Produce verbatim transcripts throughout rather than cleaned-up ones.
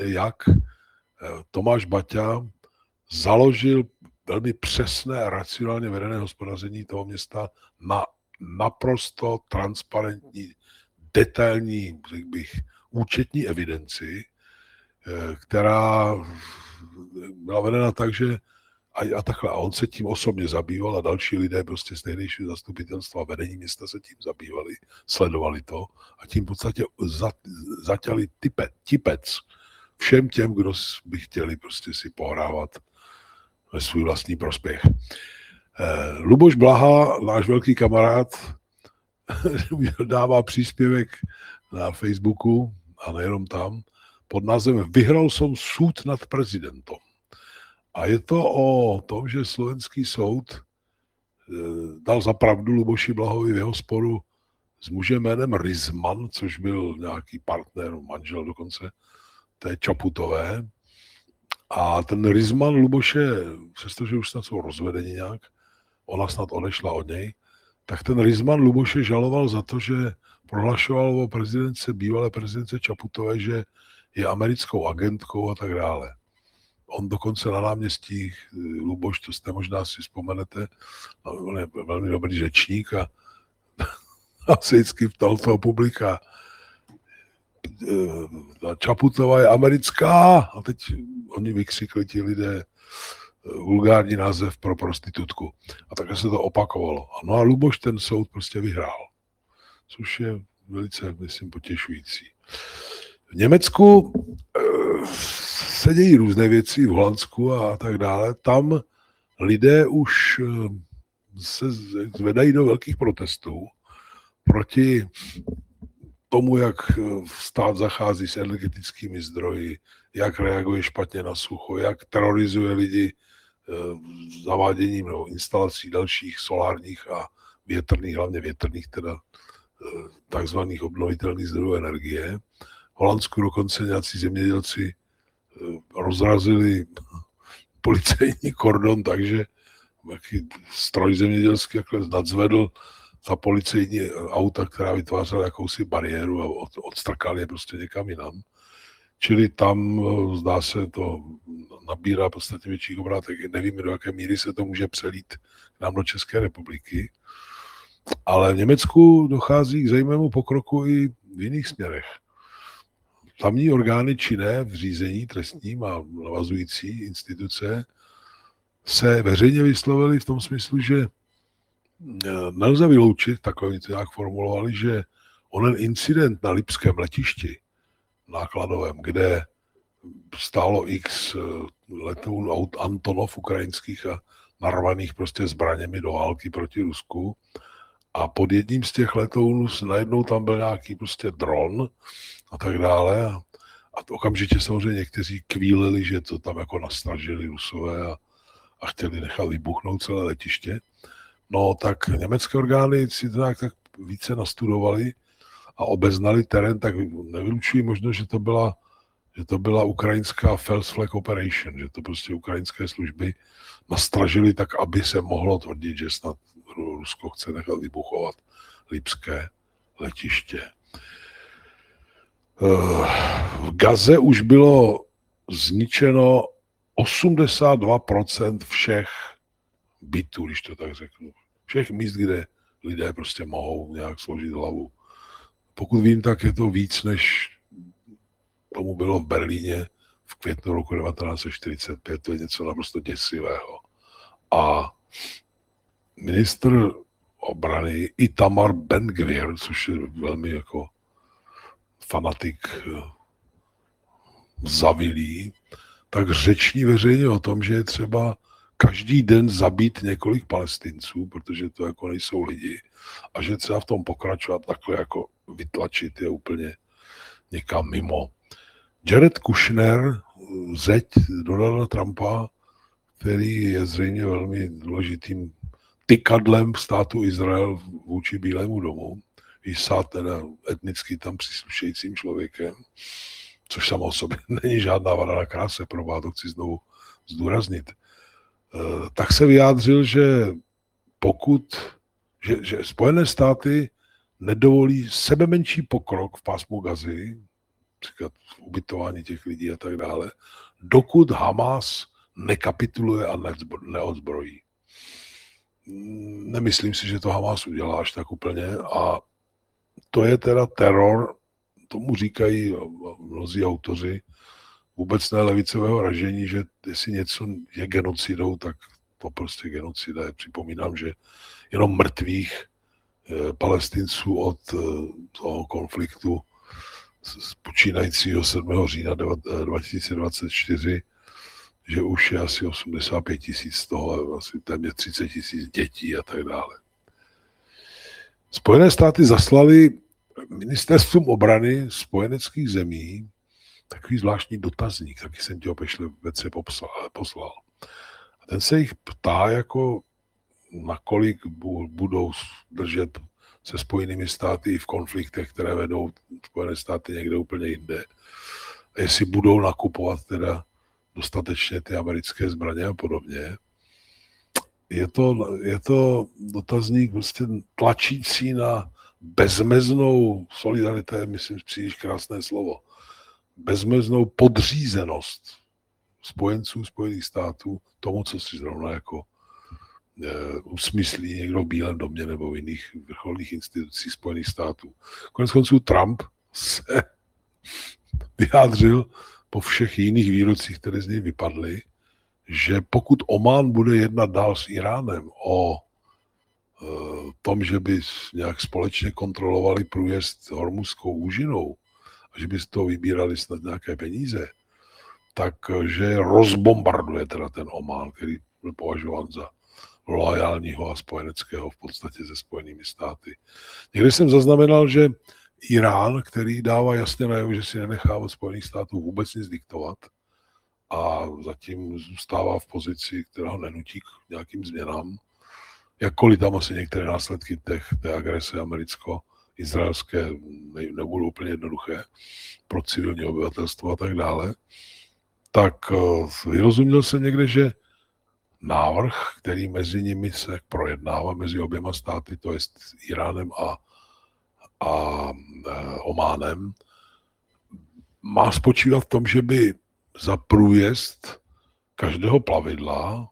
jak Tomáš Baťa založil velmi přesné a racionálně vedené hospodaření toho města na naprosto transparentní, detailní, řekl bych, účetní evidenci, která byla vedena tak, že a, a takhle. A on se tím osobně zabýval a další lidé prostě z tehdejšího zastupitelstva vedení města se tím zabývali, sledovali to a tím v podstatě za, zaťali type, tipec všem těm, kdo by chtěli prostě si pohrávat ve svůj vlastní prospěch. Eh, Luboš Blaha, náš velký kamarád, dává příspěvek na Facebooku a nejenom tam, pod názvem Vyhral som súd nad prezidentom. A je to o tom, že slovenský soud dal za pravdu Luboši Blahovi v jeho sporu s mužem jménem Rizman, což byl nějaký partner, manžel dokonce, té Čaputové. A ten Rizman Luboše, přestože už snad jsou rozvedeni nějak, ona snad odešla od něj, tak ten Rizman Luboše žaloval za to, že prohlašoval o prezidence, bývalé prezidence Čaputové, že je americkou agentkou a tak dále. On dokonce na náměstí Luboš, to jste možná si vzpomenete, on je velmi dobrý řečník a, a se vždycky ptal toho publika, Čaputová je americká a teď oni vykřikli ti lidé vulgární název pro prostitutku. A takhle se to opakovalo. No a Luboš ten soud prostě vyhrál, což je velice, myslím, potěšující. V Německu se dějí různé věci, v Holandsku a tak dále. Tam lidé už se zvedají do velkých protestů proti tomu, jak stát zachází s energetickými zdroji, jak reaguje špatně na sucho, jak terorizuje lidi zaváděním nebo instalací dalších solárních a větrných, hlavně větrných, teda takzvaných obnovitelných zdrojů energie. V Holandsku dokonce nějací zemědělci rozrazili policejní kordon, takže jaký stroj zemědělský jakhle nadzvedl za policejní auta, která vytvářela jakousi bariéru a od, odstrkal je prostě někam jinam. Čili tam, zdá se, to nabírá podstatně větších obrátek. Nevíme, do jaké míry se to může přelít k nám do České republiky. Ale v Německu dochází k zajímavému pokroku i v jiných směrech. Tamní orgány činné v řízení trestním a navazující instituce se veřejně vyslovili v tom smyslu, že nelze vyloučit, takové to nějak formulovali, že onen incident na Lipském letišti nákladovém, kde stálo x letounů aut Antonov ukrajinských a narvaných prostě zbraněmi do války proti Rusku. A pod jedním z těch letounů najednou tam byl nějaký prostě dron a tak dále. A, a to okamžitě samozřejmě někteří kvílili, že to tam jako nastražili Rusové a, a chtěli nechat vybuchnout celé letiště. No tak německé orgány si to nějak tak více nastudovali a obeznali terén, tak nevylučují možnost, že to byla, že to byla ukrajinská False Flag Operation, že to prostě ukrajinské služby nastražili tak, aby se mohlo tvrdit, že snad Rusko chce nechat vybuchovat Lipské letiště. V Gaze už bylo zničeno osmdesát dva procent všech bytů, když to tak řeknu. Všech míst, kde lidé prostě mohou nějak složit hlavu. Pokud vím, tak je to víc, než tomu bylo v Berlíně v květnu roku devatenáct set čtyřicet pět. To je něco naprosto děsivého. A ministr obrany Itamar Ben-Gvir, což je velmi jako fanatik zavilý, tak řeční veřejně o tom, že je třeba každý den zabít několik Palestinců, protože to jako nejsou lidi, a že třeba v tom pokračovat takhle jako vytlačit je úplně někam mimo. Jared Kushner, zeď Donalda Trumpa, který je zřejmě velmi důležitým tykadlem státu Izrael vůči Bílému domu, výsad teda etnicky tam příslušejícím člověkem, což samo o sobě není žádná vada na kráse, probá, to chci znovu zdůraznit, tak se vyjádřil, že pokud, že, že Spojené státy nedovolí sebemenší pokrok v pásmu Gazy, například ubytování těch lidí a tak dále, dokud Hamas nekapituluje a neodzbrojí. Nemyslím si, že to Hamas udělá až tak úplně a to je teda teror, tomu říkají mnozí autoři, vůbec ne levicového ražení, že jestli něco je genocidou, tak to prostě genocida je. Připomínám, že jenom mrtvých Palestinců od toho konfliktu z počínajícího sedmého října dva tisíce dvacet čtyři, že už je asi osmdesát pět tisíc z toho, asi téměř třicet tisíc dětí a tak dále. Spojené státy zaslali ministerstvům obrany spojeneckých zemí takový zvláštní dotazník, taky jsem ti ho pešle vece poslal. A ten se jich ptá, jako nakolik budou držet se Spojenými státy v konfliktech, které vedou Spojené státy někde úplně jinde. A jestli budou nakupovat teda dostatečně ty americké zbraně a podobně. Je to, je to dotazník prostě tlačící na bezmeznou solidaritu, je, myslím, příliš krásné slovo, bezmeznou podřízenost spojenců Spojených států tomu, co si zrovna jako e, usmyslí někdo v Bílém domě nebo v jiných vrcholných institucích Spojených států. Konec konců Trump se vyjádřil po všech jiných výrocích, které z něj vypadly, že pokud Omán bude jednat dál s Iránem o e, tom, že by nějak společně kontrolovali průjezd Hormuzskou úžinou a že by z toho vybírali snad nějaké peníze, takže rozbombarduje teda ten Omán, který byl považován za loajálního a spojeneckého v podstatě se Spojenými státy. Někdy jsem zaznamenal, že Irán, který dává jasně najevo, že si nenechá od Spojených států vůbec nic diktovat a zatím zůstává v pozici, která ho nenutí k nějakým změnám, jakkoliv tam asi některé následky těch, té agrese americko-izraelské ne, nebudou úplně jednoduché pro civilní obyvatelstvo a tak dále, tak vyrozuměl jsem někde, že návrh, který mezi nimi se projednává, mezi oběma státy, to je Iránem a, a Ománem, má spočívat v tom, že by za průjezd každého plavidla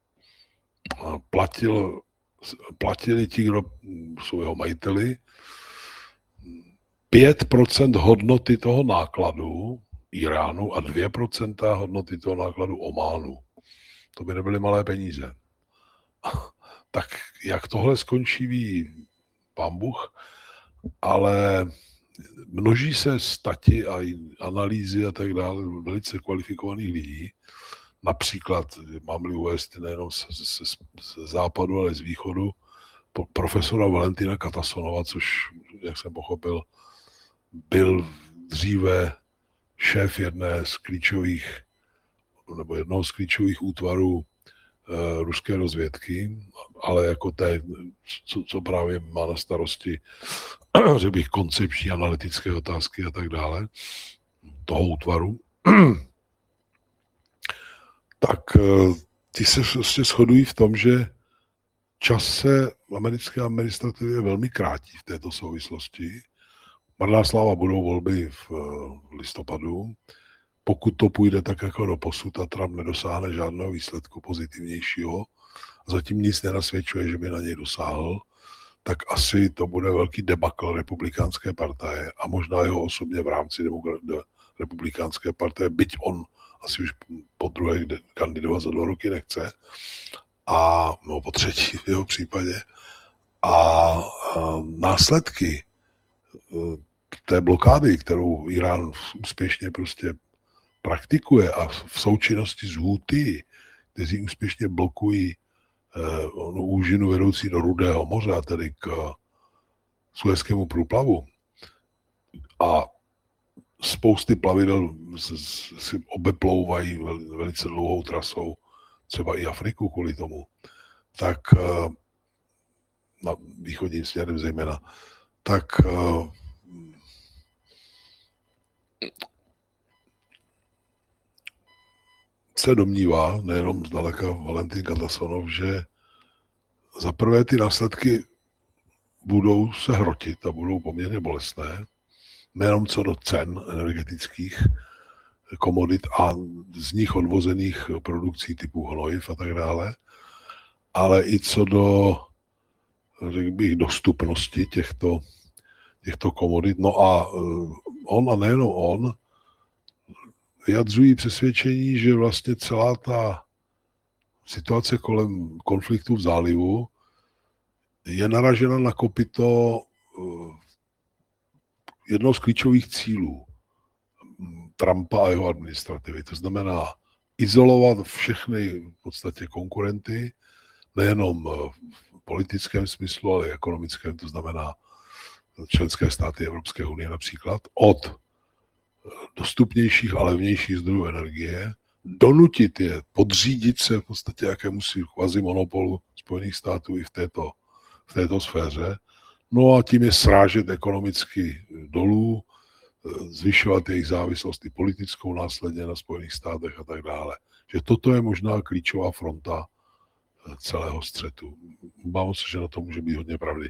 platil, platili ti, kdo jsou jeho majiteli, pět procent hodnoty toho nákladu Iránu a dvě procenta hodnoty toho nákladu Ománu. To by nebyly malé peníze. Tak jak tohle skončí, ví pán Bůh, ale množí se stati a analýzy a tak dále velice kvalifikovaných lidí. Například, mám-li uvést nejenom ze, ze, ze západu, ale z východu, profesora Valentina Katasonova, což, jak jsem pochopil, byl dříve šéf jedné z klíčových, nebo jednoho z klíčových útvarů uh, ruské rozvědky, ale jako té, co, co právě má na starosti, řekl bych, koncepční analytické otázky a tak dále, toho útvaru, tak uh, ty se prostě shodují v tom, že čas se v americké administrativě velmi krátí v této souvislosti. Marná sláva, budou volby v listopadu. Pokud to půjde tak jako do posud a Trump nedosáhne žádného výsledku pozitivnějšího, zatím nic nenasvědčuje, že by na něj dosáhl, tak asi to bude velký debakl republikánské partaje a možná jeho osobně v rámci republikánské partaje, byť on asi už po druhé kandidovat za dva roky nechce, a no, po třetí v jeho případě. A, a následky té blokády, kterou Irán úspěšně prostě praktikuje a v součinnosti s Houthi, kteří úspěšně blokují eh, onu úžinu vedoucí do Rudého moře, a tedy k Suezkému průplavu, a spousty plavidel si obeplouvají velice dlouhou trasou, třeba i Afriku kvůli tomu, tak eh, na východním směrem zejména, tak eh, se domnívá, nejenom zdaleka Valentin Katasonov, že za prvé ty následky budou se hrotit a budou poměrně bolestné. nejenom co do cen energetických komodit a z nich odvozených produkcí typu hnojiv a tak dále, ale i co do, řekl bych, dostupnosti těchto, těchto komodit. No a on a nejenom on vyjadřují přesvědčení, že vlastně celá ta situace kolem konfliktu v zálivu je naražena na kopyto jednoho z klíčových cílů Trumpa a jeho administrativy. To znamená izolovat všechny v podstatě konkurenty, nejenom v politickém smyslu, ale i ekonomickém, to znamená členské státy Evropské unie například, od dostupnějších a levnějších zdrojů energie, donutit je podřídit se v podstatě jakémusi kvazimonopolu Spojených států i v této, v této sféře, no a tím je srážet ekonomicky dolů, zvyšovat jejich závislost i politickou následně na Spojených státech a tak dále. Že toto je možná klíčová fronta celého střetu. Bávám se, že na to může být hodně pravdy.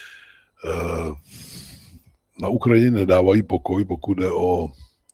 Na Ukrajině nedávají pokoj, pokud jde o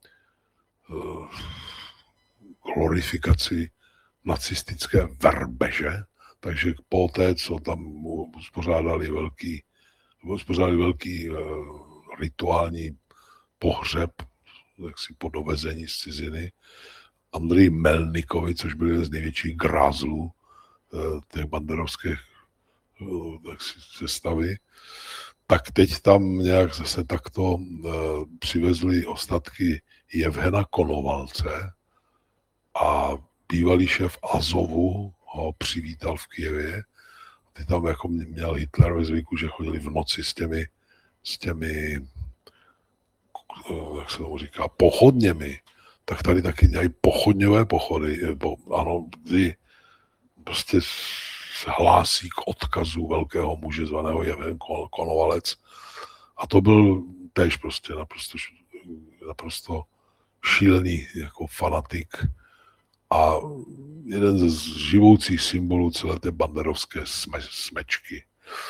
glorifikaci nacistické verbeže, takže po té, co tam uspořádali velký, uspořádali velký rituální pohřeb, jaksi po dovezení z ciziny, Andrej Melnikovi, což byl jeden z největších grázlů těch banderovských sestavy, tak teď tam nějak zase takto přivezli ostatky Jevhena Konovalce a bývalý šéf Azovu ho přivítal v Kyjevě. Ty tam jako měl Hitler ve zvyku, že chodili v noci s těmi, s těmi jak se tomu říká, pochodněmi, tak tady taky dělají pochodňové pochody, ano, kdy prostě se hlásí k odkazu velkého muže zvaného Jevhen Konovalec a to byl též prostě naprosto, naprosto šílený jako fanatik a jeden ze živoucích symbolů celé té banderovské sme, smečky.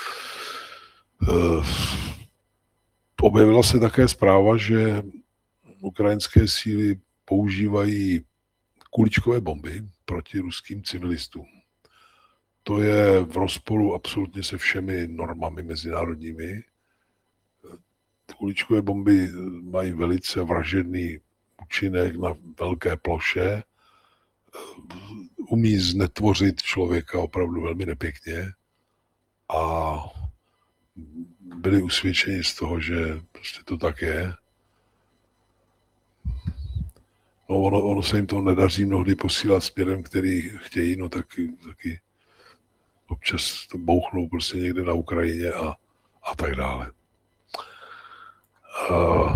Objevila se také zpráva, že ukrajinské síly používají kuličkové bomby proti ruským civilistům. To je v rozporu absolutně se všemi normami mezinárodními. Kuličkové bomby mají velice vražedný účinek na velké ploše, umí znetvořit člověka opravdu velmi nepěkně a byli usvědčeni z toho, že prostě to tak je. No ono, ono se jim to nedaří mnohdy posílat směrem, který chtějí, no taky, taky občas to bouchnou prostě někde na Ukrajině a, a tak dále. Uh,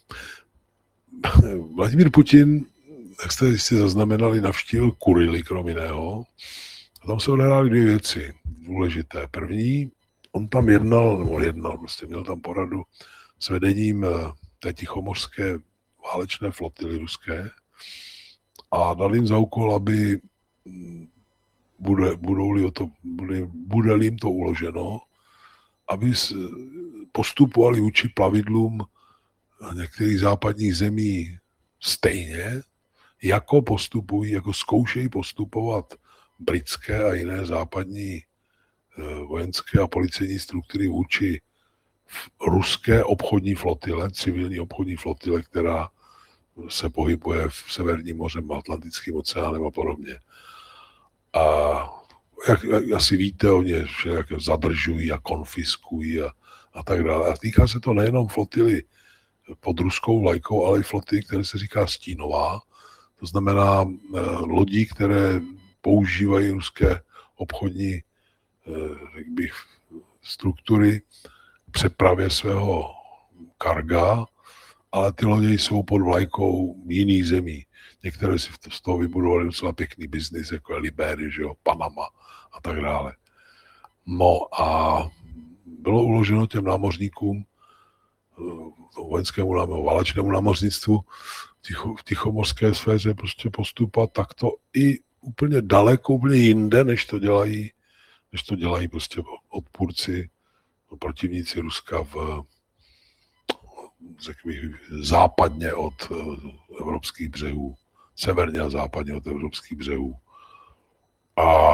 Vladimír Putin, jak jste jistě zaznamenali, navštívil Kurily krom jiného. A tam se odehrály dvě věci důležité. První, on tam jednal, nebo jednal, prostě měl tam poradu s vedením té tichomořské válečné flotily ruské a dal jim za úkol, aby bude, budou-li o to, bude, bude-li jim to uloženo, aby postupovali vůči plavidlům některých západních zemí stejně, jako postupují, jako zkoušejí postupovat britské a jiné západní vojenské a policejní struktury vůči ruské obchodní flotile, civilní obchodní flotile, která se pohybuje v Severním mořem, Atlantickým oceánem a podobně. A jak, jak asi víte, oni všelijak zadržují a konfiskují a, a tak dále. A týká se to nejenom flotily pod ruskou vlajkou, ale i flotily, které se říká stínová. To znamená eh, lodí, které používají ruské obchodní jak bych, struktury k přepravě svého karga, ale ty lodě jsou pod vlajkou jiných zemí. Některé si z toho vybudovali docela pěkný biznis, jako je Liberie, že jo, Panama a tak dále. No a bylo uloženo těm námořníkům, vojenskému námořnictvu, válečnému námořnictvu ticho, v tichomořské sféře prostě postupovat takto i úplně daleko, úplně jinde, než to dělají, než to dělají prostě odpůrci, protivníci Ruska v, řekl bych, západně od evropských břehů, severně a západně od evropských břehů. A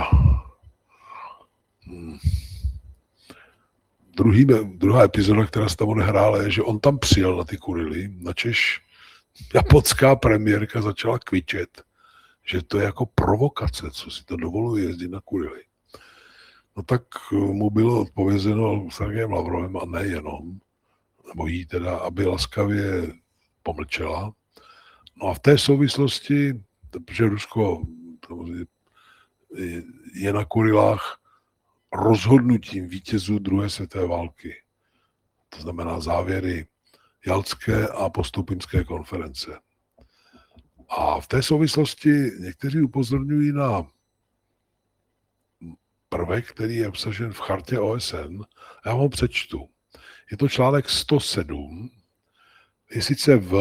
hm, druhý, druhá epizoda, která se tam odehrála, je, že on tam přijel na ty Kurily, načež japonská premiérka začala kvičet, že to je jako provokace, co si to dovoluje jezdit na Kurily. No tak mu bylo odpovězeno Sergejem Lavrovem a nejenom, nebo jí teda, aby laskavě pomlčela. No a v té souvislosti, protože Rusko je na Kurilách rozhodnutím vítězů druhé světové války. To znamená závěry Jaltské a Postupimské konference. A v té souvislosti někteří upozorňují na prvek, který je obsažen v chartě O S N. Já vám přečtu. Je to článek sto sedm. Je sice v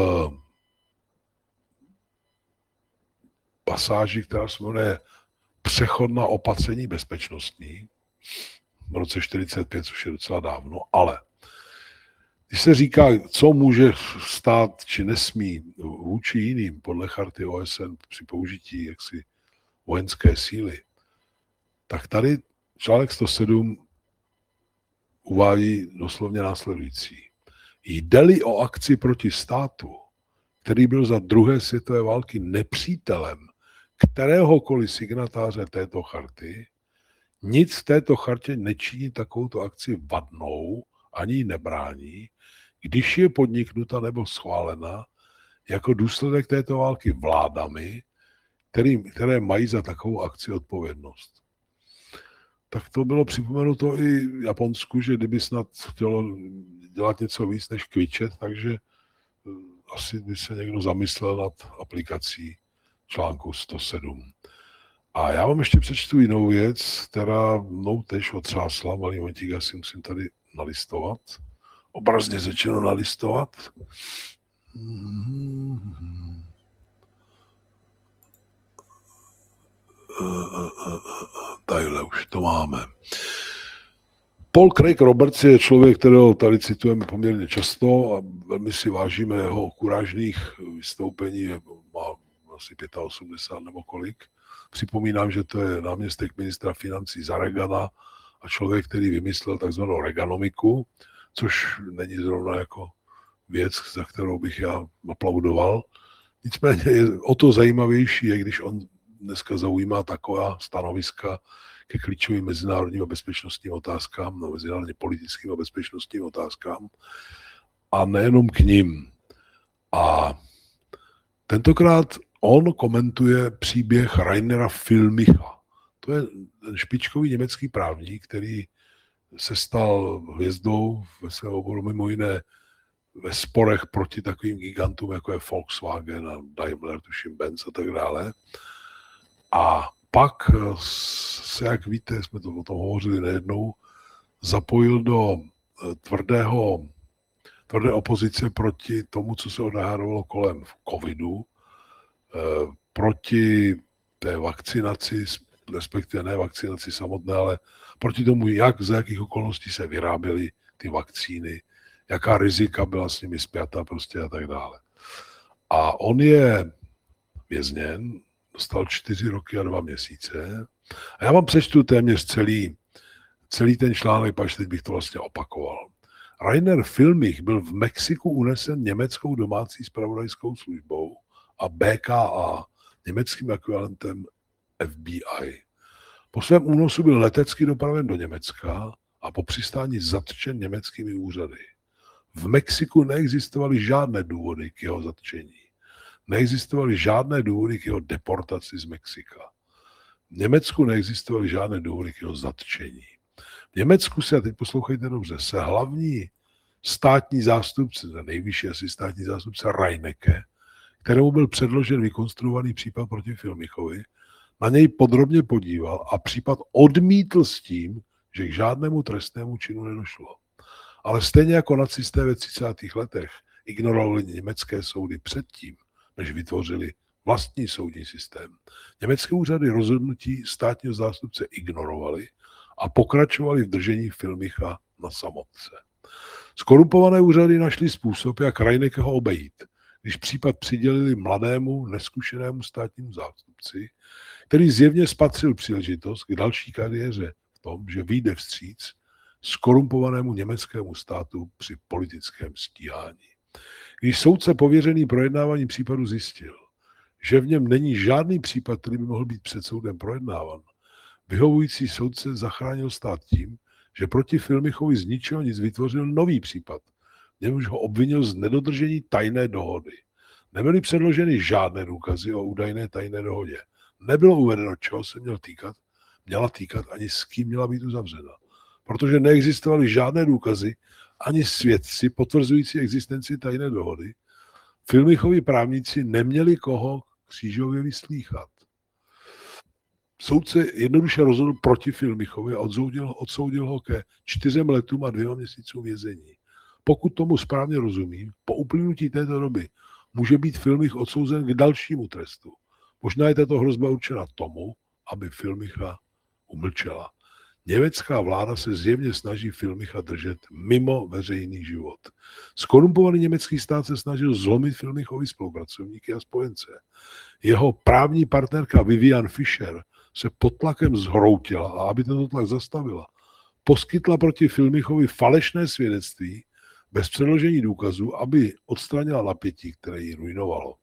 pasáži, která se jmenuje přechodná opatření bezpečnostní v roce čtyřicet pět, což je docela dávno, ale když se říká, co může stát či nesmí vůči jiným podle charty O S N při použití jaksi vojenské síly, tak tady článek sto sedm uvádí doslovně následující. Jde-li o akci proti státu, který byl za druhé světové války nepřítelem kteréhokoliv signatáře této charty, nic v této chartě nečiní takovouto akci vadnou, ani ji nebrání, když je podniknuta nebo schválena jako důsledek této války vládami, který, které mají za takovou akci odpovědnost. Tak to bylo připomenuto i Japonsku, že kdyby snad chtělo dělat něco víc než kvičet, takže asi by se někdo zamyslel nad aplikací článku sto sedm. A já vám ještě přečtu jinou věc, která mnou tež otřásla, malý momentík, já si musím tady nalistovat, obrazně řečeno nalistovat. Tadyhle už to máme. Paul Craig Roberts je člověk, kterého tady citujeme poměrně často a velmi si vážíme jeho kurážných vystoupení, má asi osmdesát pět nebo kolik. Připomínám, že to je náměstek ministra financí za Reagana a člověk, který vymyslel takzvanou Reaganomiku, což není zrovna jako věc, za kterou bych já aplaudoval. Nicméně je o to zajímavější, je, když on dneska zaujímá taková stanoviska ke klíčovým mezinárodním a bezpečnostním otázkám, no, mezinárodně politickým a bezpečnostním otázkám a nejenom k ním. A tentokrát on komentuje příběh Rainera Filmicha. To je ten špičkový německý právník, který se stal hvězdou ve svém oboru mimo jiné ve sporech proti takovým gigantům, jako je Volkswagen a Daimler, tuším Benz a tak dále. A pak se, jak víte, jsme to o tom hovořili nejednou, zapojil do tvrdého, tvrdé opozice proti tomu, co se odehrávalo kolem covidu, proti té vakcinaci, respektive ne vakcinaci samotné, ale proti tomu, jak za jakých okolností se vyráběly ty vakcíny, jaká rizika byla s nimi spjata prostě a tak dále. A on je vězněn, dostal čtyři roky a dva měsíce. A já vám přečtu téměř celý, celý ten článek, až teď bych to vlastně opakoval. Rainer Filmich byl v Mexiku unesen německou domácí zpravodajskou službou a B K A, německým ekvivalentem F B I. Po svém únosu byl letecky dopraven do Německa a po přistání zatčen německými úřady. V Mexiku neexistovaly žádné důvody k jeho zatčení. Neexistovaly žádné důvody k jeho deportaci z Mexika. V Německu neexistovaly žádné důvody k jeho zatčení. V Německu se, a teď poslouchejte dobře, se hlavní státní zástupce, nejvyšší asi státní zástupce Reinecke, kterému byl předložen vykonstruovaný případ proti Filmichovi, na něj podrobně podíval a případ odmítl s tím, že k žádnému trestnému činu nedošlo. Ale stejně jako nacisté ve třicátých letech ignorovali německé soudy předtím, než vytvořili vlastní soudní systém. Německé úřady rozhodnutí státního zástupce ignorovali a pokračovali v držení Filmicha na samotce. Skorumpované úřady našly způsob, jak Reinekeho obejít, když případ přidělili mladému, neskušenému státnímu zástupci, který zjevně spatřil příležitost k další kariéře v tom, že vyjde vstříc skorumpovanému německému státu při politickém stíhání. Když soudce pověřený projednáváním případu zjistil, že v něm není žádný případ, který by mohl být před soudem projednáván, vyhovující soudce zachránil stát tím, že proti Filmichovi z ničeho nic vytvořil nový případ, v němž ho obvinil z nedodržení tajné dohody. Nebyly předloženy žádné důkazy o údajné tajné dohodě. Nebylo uvedeno, čeho se měl týkat, měla týkat ani s kým měla být uzavřena. Protože neexistovaly žádné důkazy ani svědci potvrzující existenci tajné dohody, Filmichovi právníci neměli koho křížově vyslýchat. Soudce jednoduše rozhodl proti Filmichovi a odsoudil, odsoudil ho ke čtyřem letům a dvěma měsícům vězení. Pokud tomu správně rozumím, po uplynutí této doby může být Filmich odsouzen k dalšímu trestu. Možná je tato hrozba určena tomu, aby Filmicha umlčela. Německá vláda se zjevně snaží Filmicha držet mimo veřejný život. Skorumpovaný německý stát se snažil zlomit Filmichovi spolupracovníky a spojence. Jeho právní partnerka Vivian Fischer se pod tlakem zhroutila a aby tento tlak zastavila, poskytla proti Filmichovi falešné svědectví bez předložení důkazů, aby odstranila napětí, které ji ruinovalo.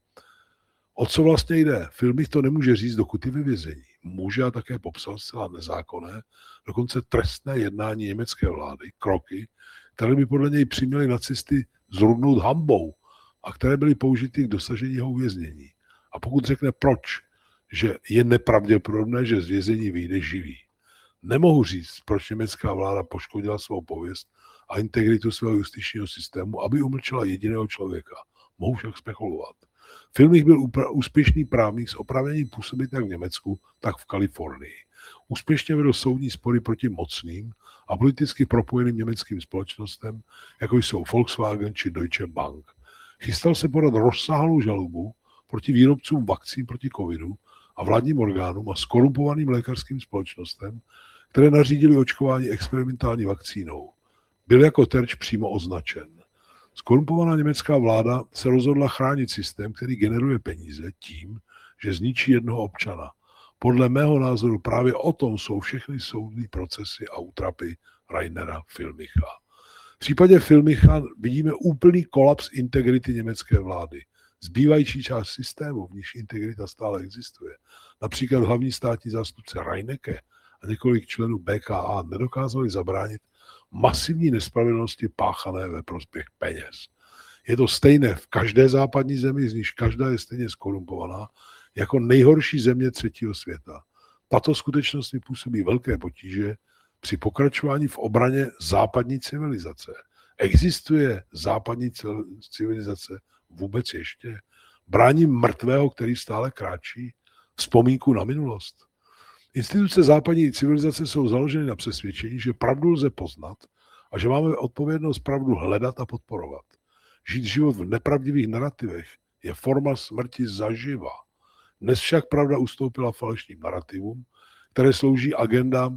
O co vlastně jde? Filmich to nemůže říct, dokud je ve vězení. Může a také popsal zcela nezákonné, dokonce trestné jednání německé vlády, kroky, které by podle něj přiměly nacisty zrudnout hanbou a které byly použity k dosažení jeho uvěznění. A pokud řekne proč, že je nepravděpodobné, že z vězení vyjde živý. Nemohu říct, proč německá vláda poškodila svou pověst a integritu svého justičního systému, aby umlčela jediného člověka. Mohu však spekulovat. Filmich byl úspěšný právník s oprávněním působit jak v Německu, tak v Kalifornii. Úspěšně vedl soudní spory proti mocným a politicky propojeným německým společnostem, jako jsou Volkswagen či Deutsche Bank. Chystal se podat rozsáhlou žalobu proti výrobcům vakcín proti covidu a vládním orgánům a skorumpovaným lékařským společnostem, které nařídili očkování experimentální vakcínou. Byl jako terč přímo označen. Skorumpovaná německá vláda se rozhodla chránit systém, který generuje peníze tím, že zničí jednoho občana. Podle mého názoru právě o tom jsou všechny soudní procesy a útrapy Rainera Filmicha. V případě Filmicha vidíme úplný kolaps integrity německé vlády. Zbývající část systému, v níž integrita stále existuje, například hlavní státní zástupce Reinecke a několik členů B K A nedokázali zabránit masivní nespravedlnosti páchané ve prospěch peněz. Je to stejné v každé západní zemi, z níž každá je stejně skorumpovaná, jako nejhorší země třetího světa. Tato skutečnost mi působí velké potíže při pokračování v obraně západní civilizace. Existuje západní civilizace vůbec ještě? Bráním mrtvého, který stále kráčí? Vzpomínku na minulost? Instituce západní civilizace jsou založeny na přesvědčení, že pravdu lze poznat a že máme odpovědnost pravdu hledat a podporovat. Žít život v nepravdivých narrativech je forma smrti zaživa. Dnes však pravda ustoupila falešným narrativům, které slouží agendám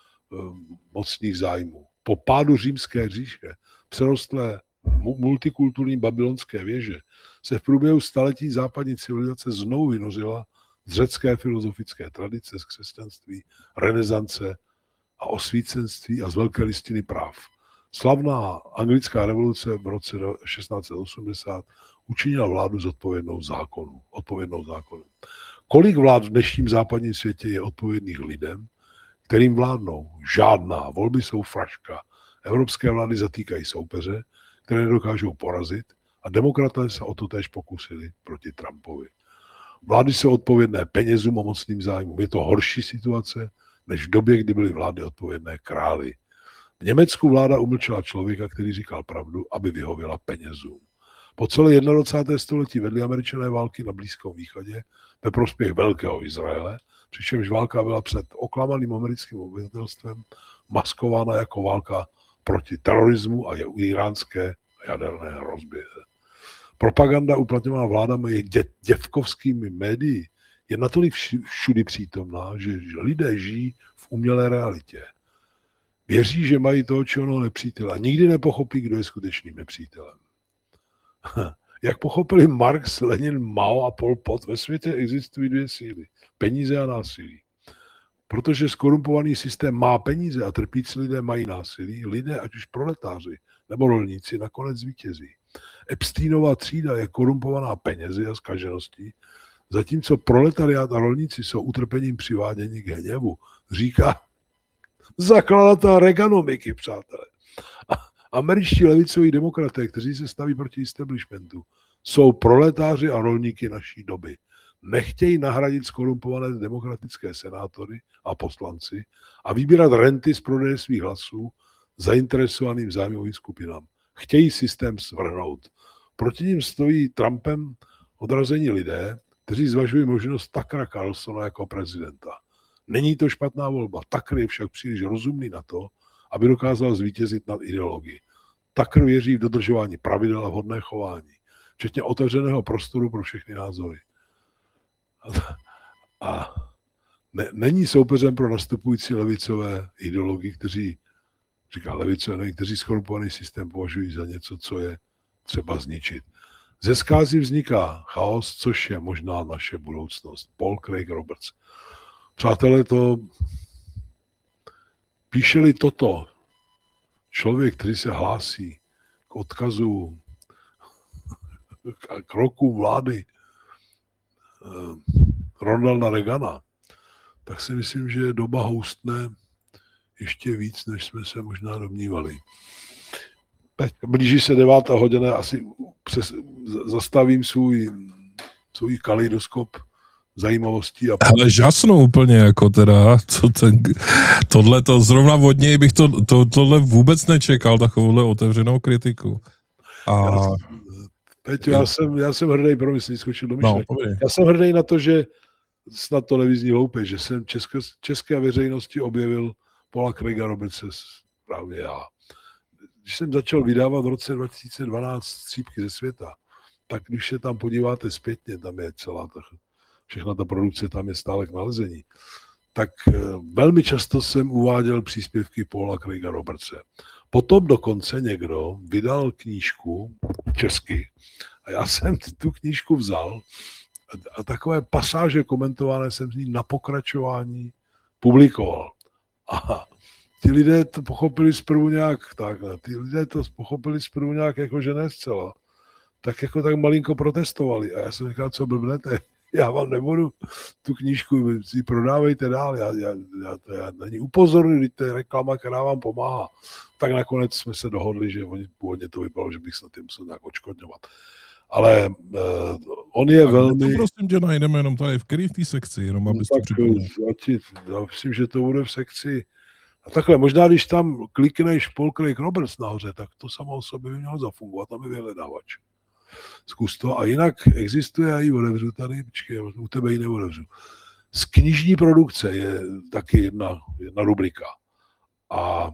mocných zájmů. Po pádu římské říše, přerostlé multikulturní babylonské věže, se v průběhu staletí západní civilizace znovu vynořila z řecké filozofické tradice, z křesťanství, renesance a osvícenství a z velké listiny práv. Slavná anglická revoluce v roce šestnáct set osmdesát učinila vládu zodpovědnou zákonu. Odpovědnou zákonu. Kolik vlád v dnešním západním světě je odpovědných lidem, kterým vládnou? Žádná. Volby jsou fraška. Evropské vlády zatýkají soupeře, které nedokážou porazit, a demokraté se o to též pokusili proti Trumpovi. Vlády jsou odpovědné penězům a mocným zájmům. Je to horší situace, než v době, kdy byly vlády odpovědné králi. V Německu vláda umlčela člověka, který říkal pravdu, aby vyhověla penězům. Po celé dvacátém prvním století vedly Američané války na Blízkém východě ve prospěch velkého Izraele, přičemž válka byla před oklamaným americkým obyvatelstvem maskována jako válka proti terorismu a je iránské jaderné hrozbě. Propaganda uplatňovaná vládami jejich dě, děvkovskými médii je natolik všudy přítomná, že lidé žijí v umělé realitě. Věří, že mají toho či onoho nepřítele a nikdy nepochopí, kdo je skutečným nepřítelem. Jak pochopili Marx, Lenin, Mao a Pol Pot, ve světě existují dvě síly. Peníze a násilí. Protože skorumpovaný systém má peníze a trpící lidé mají násilí, lidé, ať už proletáři nebo rolníci, nakonec zvítězí. Epsteinova třída je korumpovaná penězi a zkažeností, zatímco proletariát a rolníci jsou utrpením přiváděni k hněvu, říká zakladatel Reaganomiky, přátelé. A američtí levicoví demokraté, kteří se staví proti establishmentu, jsou proletáři a rolníky naší doby. Nechtějí nahradit skorumpované demokratické senátory a poslanci a vybírat renty z prodeje svých hlasů zainteresovaným zájmovým skupinám. Chtějí systém svrhnout. Proti ním stojí Trumpem odrazení lidé, kteří zvažují možnost Tuckera Carlsona jako prezidenta. Není to špatná volba. Tucker je však příliš rozumný na to, aby dokázal zvítězit nad ideologií. Tucker věří v dodržování pravidel a vhodné chování, včetně otevřeného prostoru pro všechny názory. A ne, není soupeřem pro nastupující levicové ideologii, kteří, říká levicové, kteří skorumpovaný systém považují za něco, co je třeba zničit. Ze zkázy vzniká chaos, což je možná naše budoucnost. Paul Craig Roberts. Přátelé, to píše-li toto člověk, který se hlásí k odkazu, k roku vlády Ronalda Reagana, tak si myslím, že doba houstne ještě víc, než jsme se možná domnívali. Blíží se devátá hodina, asi přes, zastavím svůj, svůj kaleidoskop zajímavostí. A ale žasnu úplně, jako teda, co ten, tohle to, zrovna od něj bych to, to, tohle vůbec nečekal, takovouhle otevřenou kritiku. A... Já, Peťo, já jsem, já jsem hrdý, promiň, skočil do myšlenek. No, já jsem hrdý na to, že snad to nevyzní hloupě, že jsem české, české veřejnosti objevil Paula Craiga Robertse právě já. Když jsem začal vydávat v roce dva tisíce dvanáct Střípky ze světa, tak když se tam podíváte zpětně, tam je celá ta, všechna ta produkce, tam je stále k nalezení, tak velmi často jsem uváděl příspěvky Paula Craiga Robertse. Potom dokonce někdo vydal knížku česky a já jsem tu knížku vzal a takové pasáže komentované jsem z ní na pokračování publikoval. A ty lidé to pochopili zprvu nějak takhle, ty lidé to pochopili zprvu nějak jako, že ne zcela. Tak jako tak malinko protestovali a já jsem říkal, co blbnete, já vám nebudu tu knížku, si prodávejte dál, já, já, já, já na ní upozorňuji, to je reklama, která vám pomáhá. Tak nakonec jsme se dohodli, že oni původně to vypadalo, že bych se na tím musel nějak odškodňovat. Ale uh, on je tak velmi... To prosím tě najdeme jenom tady, v který v té sekci, jenom abys no, to připomněl. Já myslím, že to bude v sekci... A takhle, možná když tam klikneš Paul Craig Roberts nahoře, tak to samo o sobě by mělo zafungovat, tam je vyhledávač. Zkus to. A jinak existuje, já ji odevřu tady, počkej, u tebe ji neodevřu. Z knižní produkce je taky jedna, jedna rubrika. A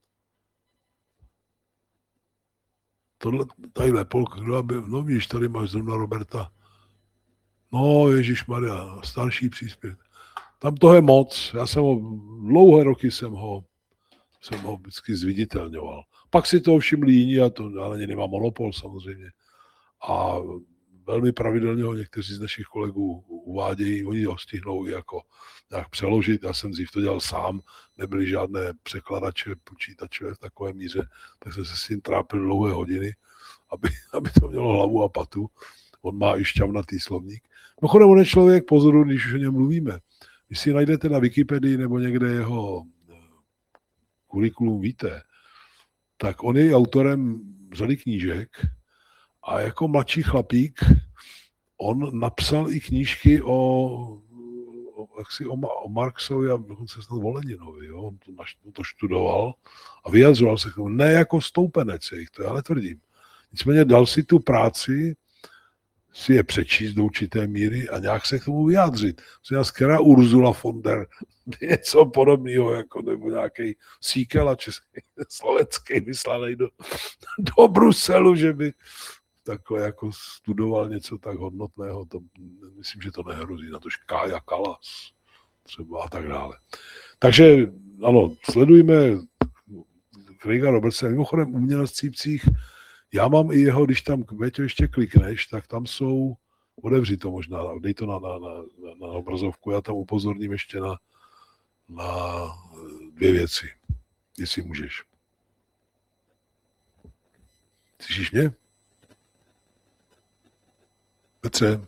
tohle, tadyhle, Polk, kdo by, no víš, tady máš zrovna Roberta. No, ježišmarja, starší příspěvek. Tam toho je moc. Já jsem ho, dlouhé roky jsem ho, jsem ho vždycky zviditelňoval. Pak si toho všimli jiní, a to já na ně nemám monopol samozřejmě. A velmi pravidelně ho někteří z našich kolegů uvádějí, oni ho stihnou jako nějak přeložit. Já jsem dřív to dělal sám, nebyly žádné překladače, počítače v takové míře, tak jsem se s tím trápil dlouhé hodiny, aby, aby to mělo hlavu a patu. On má i šťavnatý slovník. Mimochodem, on je člověk, pozoru, když už o něm mluvíme. Když si najdete na Wikipedii nebo někde jeho kurikulum víte, tak on je autorem řady knížek a jako mladší chlapík on napsal i knížky o, o, jaksi o, o Marxovi a dokonce snad o Leninovi. Jo? On to, on to študoval a vyjadřoval se k tomu. Ne jako stoupenec jejich, to já netvrdím. Nicméně dal si tu práci si je přečíst do určité míry a nějak se k tomu vyjádřit. Která Ursula von der něco podobného, jako nebo nějaký Síkela český, slovenský vyslaný do, do Bruselu, že by takhle jako studoval něco tak hodnotného. To, myslím, že to nehrozí, na to Kája Kalas třeba a tak dále. Takže ano, sledujme Craiga Robertsa, mimochodem umělec v cípcích, já mám i jeho, když tam, Véťo, ještě klikneš, tak tam jsou, odevři to možná, dej to na, na, na, na obrazovku, já tam upozorním ještě na, na dvě věci, jestli můžeš. Slyšíš mě? Petře?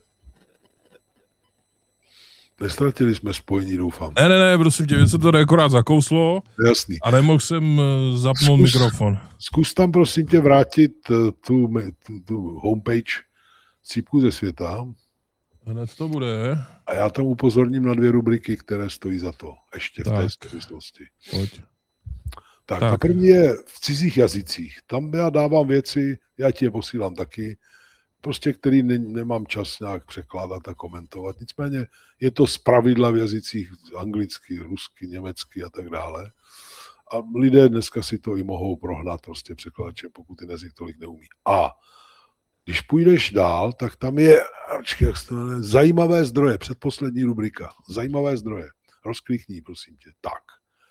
Nestratili jsme spojení, doufám. Ne, ne, ne, prosím tě, se to akorát zakouslo. Jasný. A nemohl jsem zapnout Zkus, mikrofon. Zkus tam, prosím tě, vrátit tu, tu, tu homepage Cípku ze světa. Hned to bude. A já tam upozorním na dvě rubriky, které stojí za to. Ještě tak. v té souvislosti. Pojď. Tak, tak, ta první je v cizích jazycích. Tam já dávám věci, já ti je posílám taky, prostě který ne, nemám čas nějak překládat a komentovat. Nicméně je to zpravidla v jazycích anglicky, rusky, německy a tak dále. A lidé dneska si to i mohou prohnat prostě překladače, pokud ten jazyk tolik neumí. A když půjdeš dál, tak tam je ačkej, jak se to jmenuje, zajímavé zdroje, předposlední rubrika. Zajímavé zdroje. Rozklikni, prosím tě. Tak.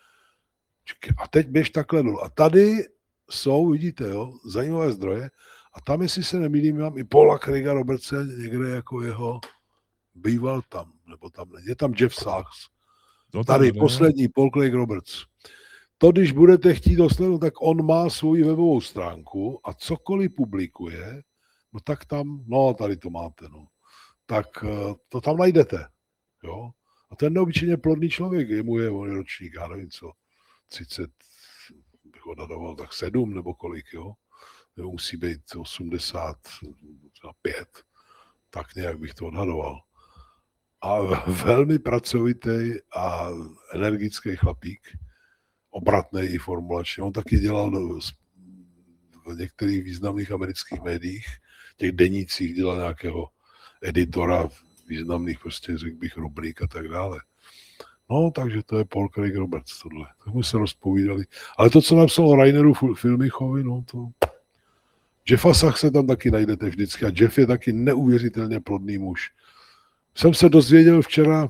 A teď běž takhle dolů. A tady jsou, vidíte, jo, zajímavé zdroje. A tam, jestli se nemýlím, mám i Paula Craiga Robertse, někde jako jeho býval tam, nebo tam není. Je tam Jeff Sachs. Tady poslední, Paul Craig Roberts. To, když budete chtít dosledovat, tak on má svoji webovou stránku a cokoliv publikuje, no tak tam, no tady to máte, no. Tak to tam najdete, jo. A ten neobyčejně plodný člověk, jemu je on ročník, já nevím co, třicet, bych odhadoval, tak sedm nebo kolik, jo. Nebo musí být osmdesát pět, tak nějak bych to odhadoval. A velmi pracovitý a energický chlapík, obratný i formulačně. On taky dělal v některých významných amerických médiích, těch denících dělal nějakého editora významných, prostě řekl bych, rubrik a tak dále. No, takže to je Paul Craig Roberts tohle. Tak jsme se rozpovídali. Ale to, co napsal o Raineru Filmichovi, no to... Jeffa Sachse tam taky najdete vždycky a Jeff je taky neuvěřitelně plodný muž. Jsem se dozvěděl včera,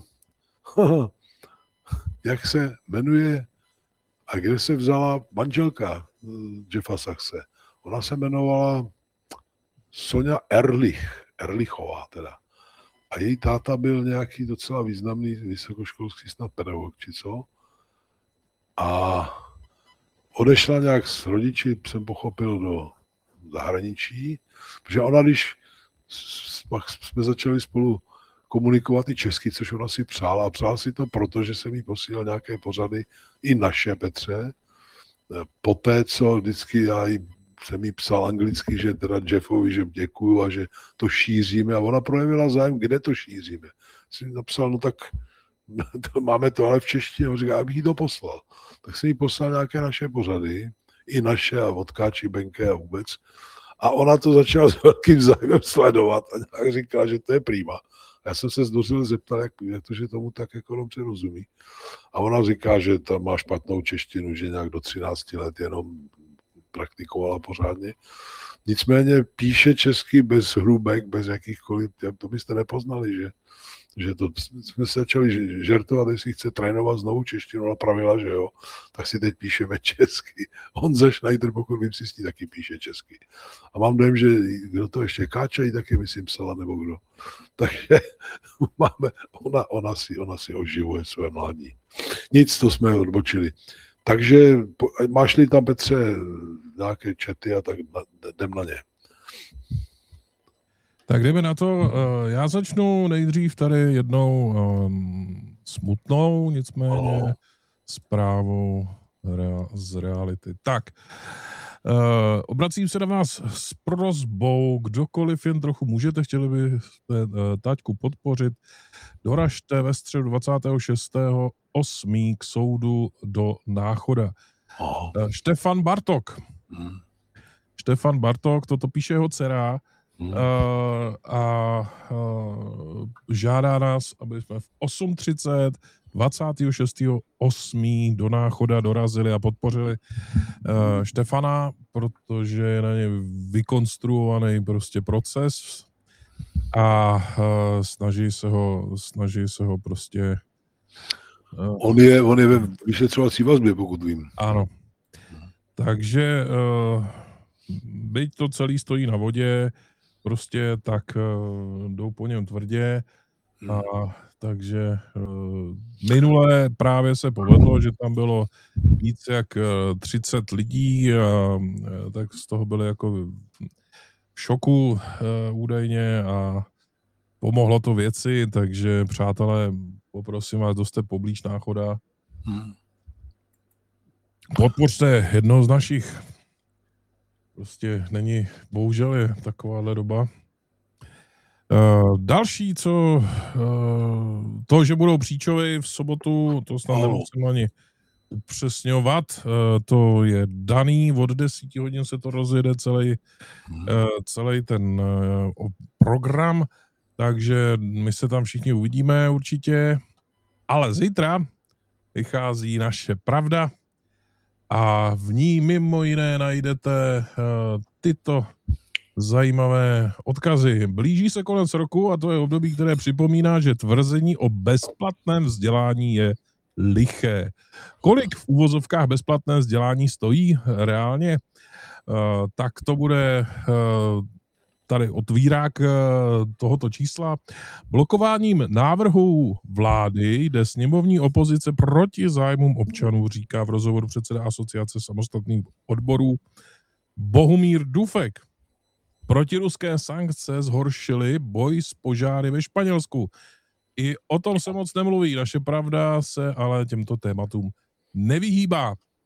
jak se jmenuje a kde se vzala manželka Jeffa Sachse. Ona se jmenovala Sonja Ehrlich, Ehrlichová teda. A její táta byl nějaký docela významný vysokoškolský snad pedagog, či co. A odešla nějak s rodiči, jsem pochopil, do zahraničí, protože ona, když pak jsme začali spolu komunikovat i česky, což ona si přála. A přála si to proto, že jsem jí posílal nějaké pořady, i naše, Petře. Poté, co vždycky já jí, jsem jí psal anglicky, že teda Jeffovi, že děkuju a že to šíříme. A ona projevila zájem, kde to šíříme. Jsem napsal, no tak máme to ale v češtině. A říká, abych jí to poslal. Tak jsem jí poslal nějaké naše pořady, i naše a Vodkáči, Benke a vůbec. A ona to začala s velkým zájmem sledovat a nějak říkala, že to je prima. Já jsem se zdvořil zeptal, jak, jak to, že tomu tak jako dobře rozumí. A ona říká, že tam má špatnou češtinu, že nějak do třinácti let jenom praktikovala pořádně. Nicméně píše česky bez hrubek, bez jakýchkoliv, to byste nepoznali, že, že to jsme se začali žertovat, jestli chce trénovat znovu češtinu, ona pravila, že jo, tak si teď píšeme česky. Honza Schneider, pokud vím, si s ní taky píše česky. A mám dojem, že kdo to ještě Káča jí taky, myslím, psala, nebo kdo. Takže máme, ona, ona, si, ona si oživuje své mládí. Nic, to jsme odbočili. Takže máš-li tam, Petře, nějaké chaty a tak jdem na ně. Tak jdeme na to. Já začnu nejdřív tady jednou um, smutnou, nicméně oh. zprávou rea- z reality. Tak, uh, obracím se na vás s prosbou, kdokoliv jen trochu můžete, chtěli byste uh, táťku podpořit, doražte ve středu dvacátého šestého osmého k soudu do Náchoda. Oh. Uh, Štefan Bartok. Hmm. Štefan Bartok, toto píše jeho dcera, Hmm. Uh, a uh, žádá nás, aby jsme v osm třicet dvacátého šestého osmého do Náchoda dorazili a podpořili uh, Štefana, protože je na ně vykonstruovaný prostě proces a uh, snaží se ho, snaží se ho prostě... Uh, on, je, on je ve vyšetřovací vazbě, pokud vím. Ano. Takže uh, byť to celý stojí na vodě, prostě tak uh, jdou po něm tvrdě. A takže uh, minule právě se povedlo, že tam bylo víc jak uh, třicet lidí, a, uh, tak z toho byli jako v šoku uh, údajně a pomohlo to věci, takže přátelé, poprosím vás, kdo jste poblíž Náchoda, Hmm. podpořte jednoho z našich. Prostě není, bohužel je takováhle doba. Uh, další, co uh, to, že budou příčovy v sobotu, to snad nemusím ani upřesňovat, uh, to je daný, od deseti hodin se to rozjede celý, uh, celý ten uh, program, takže my se tam všichni uvidíme určitě, ale zítra vychází naše Pravda a v ní mimo jiné najdete uh, tyto zajímavé odkazy. Blíží se konec roku a to je období, které připomíná, že tvrzení o bezplatném vzdělání je liché. Kolik v úvozovkách bezplatné vzdělání stojí reálně? Uh, tak to bude uh, tady otvírák uh, tohoto čísla. Blokováním návrhů vlády jde sněmovní opozice proti zájmům občanů, říká v rozhovoru předseda Asociace samostatných odborů Bohumír Dufek. Protiruské sankce zhoršily boj s požáry ve Španělsku. I o tom se moc nemluví. Naše Pravda se ale těmto tématům nevyhýbá.